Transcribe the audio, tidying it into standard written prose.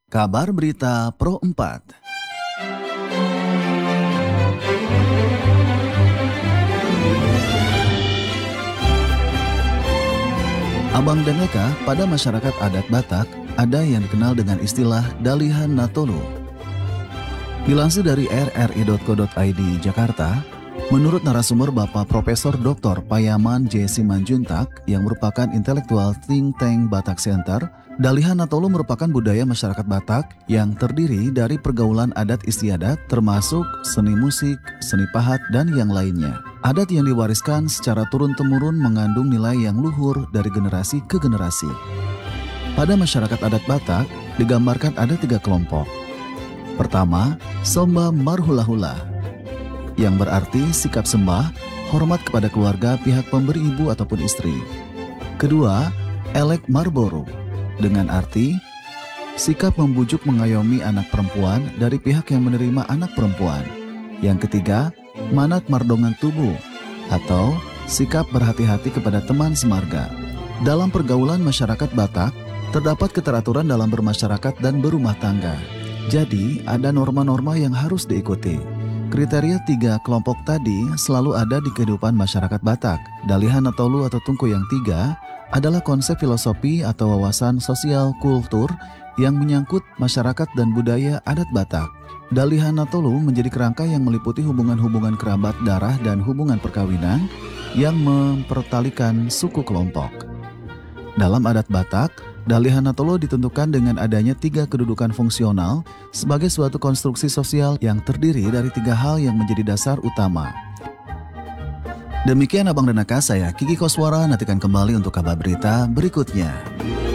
Kabar Berita Pro 4. Abang dan Eka, pada masyarakat adat Batak ada yang dikenal dengan istilah Dalihan Natolu. Dilansir dari rri.co.id Jakarta, menurut narasumber Bapak Profesor Dr. Payaman J. Simanjuntak yang merupakan intelektual think tank Batak Center, Dalihan Natolu merupakan budaya masyarakat Batak yang terdiri dari pergaulan adat istiadat termasuk seni musik, seni pahat, dan yang lainnya. Adat yang diwariskan secara turun-temurun mengandung nilai yang luhur dari generasi ke generasi. Pada masyarakat adat Batak digambarkan ada 3 kelompok. Pertama, Somba Marhula-hula, yang berarti sikap sembah, hormat kepada keluarga pihak pemberi ibu ataupun istri. Kedua, Elek Marboro, dengan arti sikap membujuk mengayomi anak perempuan dari pihak yang menerima anak perempuan. Yang ketiga, Manat Mardongan Tubuh, atau sikap berhati-hati kepada teman semarga. Dalam pergaulan masyarakat Batak, terdapat keteraturan dalam bermasyarakat dan berumah tangga. Jadi, ada norma-norma yang harus diikuti. Kriteria 3 kelompok tadi selalu ada di kehidupan masyarakat Batak. Dalihan Natolu atau Tungku yang 3 adalah konsep filosofi atau wawasan sosial kultur yang menyangkut masyarakat dan budaya adat Batak. Dalihan Natolu menjadi kerangka yang meliputi hubungan-hubungan kerabat darah dan hubungan perkawinan yang mempertalikan suku kelompok. Dalam adat Batak, Dalihan Natolu ditentukan dengan adanya 3 kedudukan fungsional sebagai suatu konstruksi sosial yang terdiri dari 3 hal yang menjadi dasar utama. Demikian Abang dan Eka, saya Kiki Koswara, nantikan kembali untuk kabar berita berikutnya.